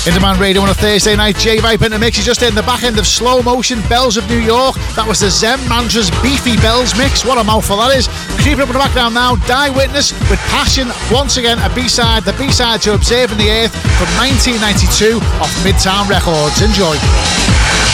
In Demand Radio on a Thursday night, J Vibe in the mix. You just in the back end of Slow Motion, Bells of New York. That was the Zen Mantras Beefy Bells mix. What a mouthful that is. Creeping up in the background now, Die Witness with Passion. Once again, a B-side, the B-side to Observing the Earth from 1992 off Midtown Records. Enjoy.